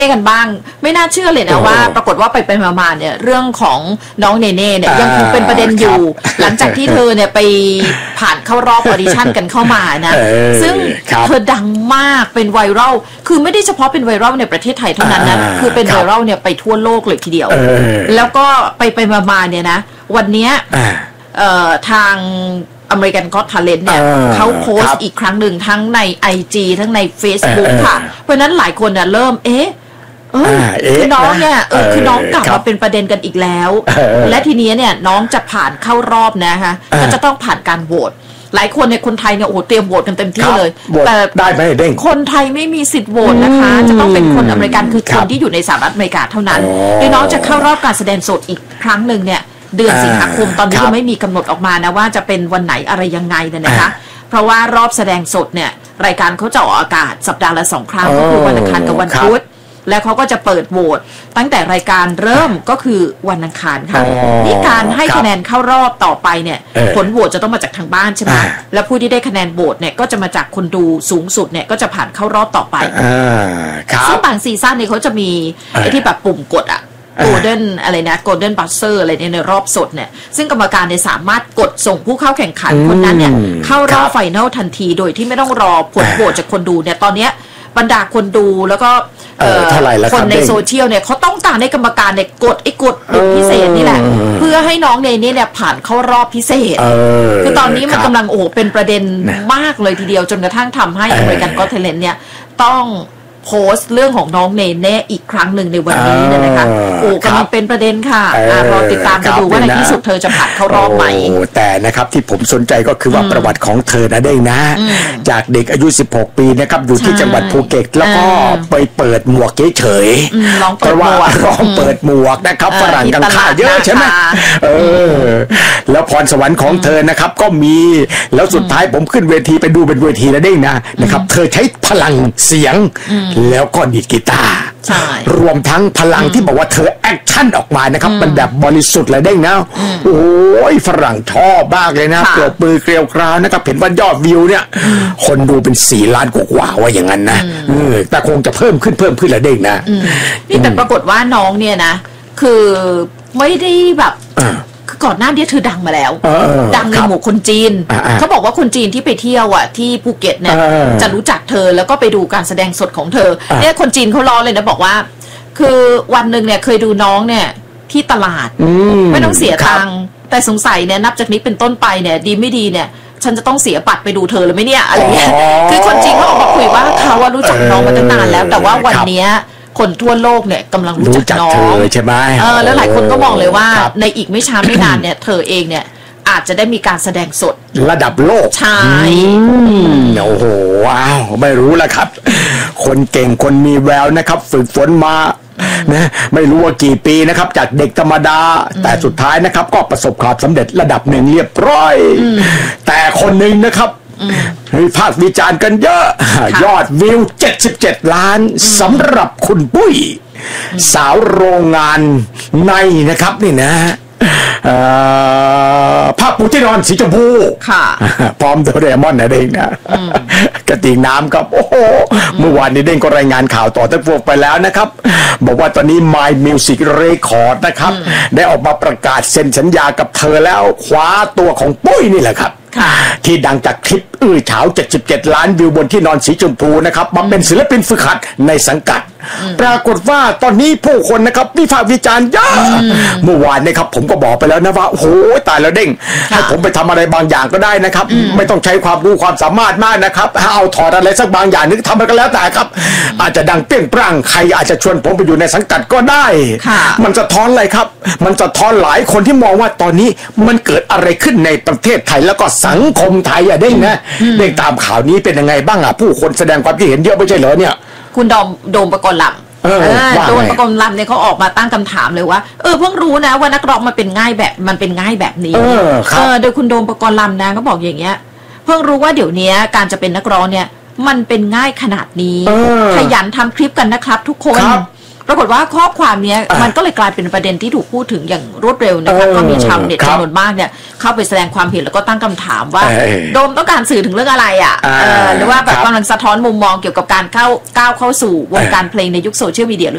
กันบ้างไม่น่าเชื่อเลยนะว่าปรากฏว่าไปมาเนี่ยเรื่องของน้องเนเน่เนี่ยยังคงเป็นประเด็นอยู่หลังจากที่เธอเนี่ยไปผ่านเข้ารอบออดิชั่นกันเข้ามานะซึ่งเธอดังมากเป็นไวรัลคือไม่ได้เฉพาะเป็นไวรัลในประเทศไทยเท่านั้นนะคือเป็นไวรัลเนี่ยไปทั่วโลกเลยทีเดียวแล้วก็ไปมาเนี่ยนะวันนี้ทางAmerican Got Talent เนี่ยเขาโพสต์อีกครั้งหนึ่งทั้งใน IG ทั้งใน Facebook ค่ะเพราะนั้นหลายคนเนี่ยเริ่มคือน้องเนี่ยคือน้องกลับมาเป็นประเด็นกันอีกแล้วและทีนี้เนี่ยน้องจะผ่านเข้ารอบนะคะก็จะต้องผ่านการโหวตหลายคนเนี่ยคนไทยเนี่ยโอ้เตรียมโหวตกันเต็มที่เลยแต่ได้ไหมเด้งคนไทยไม่มีสิทธิ์โหวตนะคะจะต้องเป็นคนอเมริกันคือคนที่อยู่ในสหรัฐอเมริกาเท่านั้นโดยน้องจะเข้ารอบการแสดงสดอีกครั้งหนึ่งเนี่ยเดือนสิงหาคมตอนนี้ยังไม่มีกำหนดออกมานะว่าจะเป็นวันไหนอะไรยังไงเนี่ยนะคะเพราะว่ารอบแสดงสดเนี่ยรายการเขาจะออกอากาศสัปดาห์ละ2 ครั้งก็คือวันอังคารกับวันพุธและเขาก็จะเปิดโหวตตั้งแต่รายการเริ่มก็คือวันอังคารค่ะนี่การให้คะแนนเข้ารอบต่อไปเนี่ยผลโหวตจะต้องมาจากทางบ้านใช่ไหมแล้วผู้ที่ได้คะแนนโหวตเนี่ยก็จะมาจากคนดูสูงสุดเนี่ยก็จะผ่านเข้ารอบต่อไปซึ่งบางซีซั่นเนี่ยเขาจะมีไอ้ที่แบบปุ่มกดโกลเด้นอะไรนะโกลเด้นบัสเซอร์อะไรในรอบสดเนี่ยซึ่งกรรมการเนี่ยสามารถกดส่งผู้เข้าแข่งขันคนนั้นเนี่ยเข้ารอบไฟนอลทันทีโดยที่ไม่ต้องรอผลโหวตจากคนดูเนี่ยตอนนี้บรรดาคนดูแล้วก็คนในโซเชียลเนี่ยเขาต้องการให้กรรมการเนี่ยกดปุ่มพิเศษนี่แหละเพื่อให้น้องเนเน่เนี่ยผ่านเข้ารอบพิเศษคือตอนนี้มันกำลังเป็นประเด็นมากเลยทีเดียวจนกระทั่งทำให้ American Got Talent เนี่ยต้องโพสต์เรื่องของน้องเนเน่อีกครั้งหนึ่งในวันนี้เนี่ยนะคะกำลังเป็นประเด็นค่ะรอติดตามกันดูว่าในที่สุดเธอจะผ่านเข้ารอบไหมแต่นะครับที่ผมสนใจก็คือว่าประวัติของเธอนะได้นะจากเด็กอายุ16 ปีนะครับอยู่ที่จังหวัดภูเก็ตแล้วก็ไปเปิดหมวกเฉยๆเพราะว่าร้องเปิดหมวกนะครับฝรั่งกันค่าเยอะใช่ไหมแล้วพรสวรรค์ของเธอนะครับก็มีแล้วสุดท้ายผมขึ้นเวทีไปดูเป็นเวทีแล้วได้นะครับเธอใช้พลังเสียงแล้วก็ดีดกีตาร์รวมทั้งพลังที่บอกว่าเธอแอคชั่นออกมานะครับมันแบบบริสุทธิ์เลยได้นะโอ้ยฝรั่งชอบมากเลยนะเกลียวปือเกลียวกราวนะครับเห็นว่ายอดวิวเนี่ยคนดูเป็น4 ล้านกว่าว่าอย่างนั้นนะแต่คงจะเพิ่มขึ้นเลยได้นะนี่แต่ปรากฏว่าน้องเนี่ยนะคือไม่ได้แบบก่อนหน้านี้เธอดังมาแล้วดังในหมู่คนจีนเขาบอกว่าคนจีนที่ไปเที่ยวที่ภูเก็ตเนี่ยจะรู้จักเธอแล้วก็ไปดูการแสดงสดของเธอเนี่ยคนจีนเขาล้อเลยนะบอกว่าคือวันหนึ่งเนี่ยเคยดูน้องเนี่ยที่ตลาดไม่ต้องเสียตังค์แต่สงสัยเนี่ยนับจากนี้เป็นต้นไปเนี่ยดีไม่ดีเนี่ยฉันจะต้องเสียบัตรไปดูเธอหรือไม่เนี่ยอะไรเงี้ยคือคนจีนเขาออกมาคุยว่าเขาว่ารู้จักน้องมาตั้งนานแล้วแต่ว่าวันนี้คนทั่วโลกเนี่ยกำลังรู้จักน้องใช่ไหมแล้วหลายคนก็มองเลยว่าในอีกไม่ช้าไม่นานเนี่ยเธอเองเนี่ยอาจจะได้มีการแสดงสดระดับโลกใช่โอ้โหว้าวไม่รู้ละครับคนเก่งคนมีแววนะครับฝึกฝนมานะไม่รู้ว่ากี่ปีนะครับจากเด็กธรรมดาแต่สุดท้ายนะครับก็ประสบความสำเร็จระดับหนึ่งเรียบร้อยแต่คนหนึ่งนะครับมีภาควิจารณ์กันเยอะยอดวิว77 ล้านสำหรับคุณปุ้ยสาวโรงงานในนะครับนี่นะผ้าปูที่นอนสีชมพูพร้อมโดเรมอนนะเด้งนะกระติกน้ำครับโอ้โหเมื่อวานนี้เด้งก็รายงานข่าวต่อท่านผู้ไปแล้วนะครับบอกว่าตอนนี้ My Music Record นะครับได้ออกมาประกาศเซ็นสัญญากับเธอแล้วคว้าตัวของปุ้ยนี่แหละครับที่ดังจากคลิปเฉา77 ล้านวิวบนที่นอนสีชมพูนะครับมาเป็นศิลปินฝึกหัดในสังกัดปรากฏว่าตอนนี้ผู้คนนะครับวิพากษ์วิจารณ์เยอะเมื่อวานนะครับผมก็บอกไปแล้วนะว่าโอ้โหตายแล้วเด้งให้ผมไปทำอะไรบางอย่างก็ได้นะครับไม่ต้องใช้ความรู้ความสามารถมากนะครับเอาถอดอะไรสักบางอย่างนึกทำอะไรก็แล้วแต่ครับอาจจะดังเปรี้ยงปร้างใครอาจจะชวนผมไปอยู่ในสังกัดก็ได้มันสะท้อนอะไรครับมันสะท้อนหลายคนที่มองว่าตอนนี้มันเกิดอะไรขึ้นในประเทศไทยแล้วก็สังคมไทยเด้งนะเด้งตามข่าวนี้เป็นยังไงบ้างผู้คนแสดงความคิดเห็นเยอะไม่ใช่เหรอเนี่ยคุณโดมปกรณ์ลำโดมปกรณ์ลำเนี่ยเขาออกมาตั้งคำถามเลยว่าเพิ่งรู้นะว่านักร้องมันเป็นง่ายแบบนี้โดยคุณโดมปกรณ์ลำนะเขาบอกอย่างเงี้ยเพิ่งรู้ว่าเดี๋ยวนี้การจะเป็นนักร้องเนี่ยมันเป็นง่ายขนาดนี้ขยันทำคลิปกันนะครับทุกคนปรากฏว่าข้อความนี้มันก็เลยกลายเป็นประเด็นที่ถูกพูดถึงอย่างรวดเร็วนะคะก็มีชาวเน็ตจำนวนมากเนี่ยเข้าไปแสดงความเห็นแล้วก็ตั้งคำถามว่าโดมต้องการสื่อถึงเรื่องอะไรหรือว่าแบบกำลังสะท้อนมุมมองเกี่ยวกับการก้าวเข้าสู่วงการเพลงในยุคโซเชียลมีเดีย